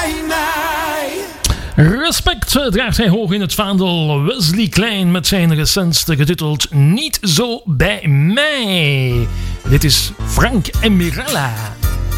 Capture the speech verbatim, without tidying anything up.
bij mij. Respect draagt hij hoog in het vaandel. Wesley Klein met zijn recentste getiteld Niet zo bij mij. Dit is Frank en Mirella.